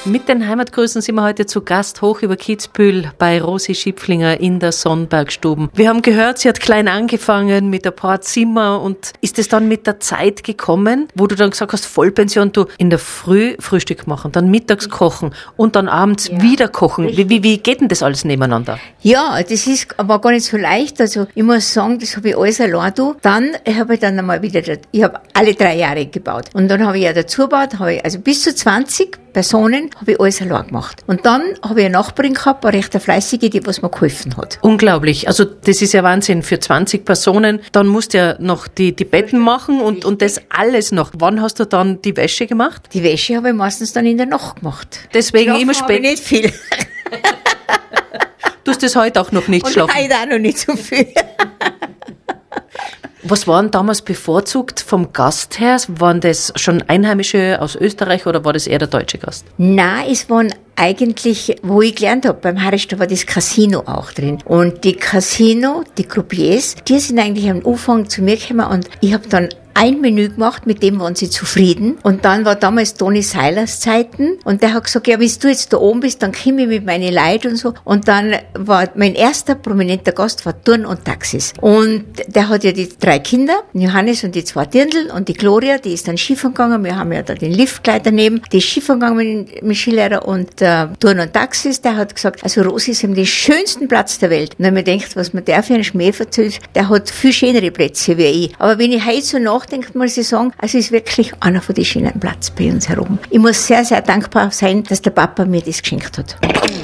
Mit den Heimatgrüßen sind wir heute zu Gast hoch über Kitzbühel bei Rosi Schipflinger in der Sonnbergstuben. Wir haben gehört, sie hat klein angefangen mit ein paar Zimmer und ist es dann mit der Zeit gekommen, wo du dann gesagt hast, Vollpension, du in der Früh Frühstück machen, dann mittags kochen und dann abends wieder kochen. Wie geht denn das alles nebeneinander? Ja, das war gar nicht so leicht. Also ich muss sagen, das habe ich alles allein getan. Dann habe ich dann einmal wieder, ich habe alle 3 Jahre gebaut. Und dann habe ich ja dazu gebaut, also bis zu 20 Personen habe ich alles allein gemacht. Und dann habe ich eine Nachbarin gehabt, eine recht fleißige, die was mir geholfen hat. Unglaublich. Also das ist ja Wahnsinn für 20 Personen. Dann musst du ja noch die Betten machen und das alles noch. Wann hast du dann die Wäsche gemacht? Die Wäsche habe ich meistens dann in der Nacht gemacht. Deswegen Schlafen immer spät. habe ich nicht viel. Du hast das heute auch noch nicht schlafen. Und heute auch noch nicht so viel. Was waren damals bevorzugt vom Gast her? Waren das schon Einheimische aus Österreich oder war das eher der deutsche Gast? Nein, es waren eigentlich, wo ich gelernt habe, beim Harisch, da war das Casino auch drin. Und die Casino, die Croupiers, die sind eigentlich am Anfang zu mir gekommen und ich habe dann ein Menü gemacht, mit dem waren sie zufrieden. Und dann war damals Toni Seilers Zeiten und der hat gesagt, ja, wenn du jetzt da oben bist, dann komme ich mit meinen Leuten und so. Und dann war mein erster prominenter Gast war Turn und Taxis. Und der hat ja die 3 Kinder, Johannes und die 2 Dirndl und die Gloria, die ist dann Skifahren gegangen. Wir haben ja da den Lift gleich daneben. Die ist Skifahren gegangen mit Skilehrer und Turn und Taxis, der hat gesagt, also Rosi ist eben den schönsten Platz der Welt. Und dann habe ich mir gedacht, was mir der für einen Schmäh erzählt, der hat viel schönere Plätze wie ich. Aber wenn ich heute so nachdenke, muss ich sagen, also es ist wirklich einer von den schönen Plätzen bei uns herum. Ich muss sehr, sehr dankbar sein, dass der Papa mir das geschenkt hat.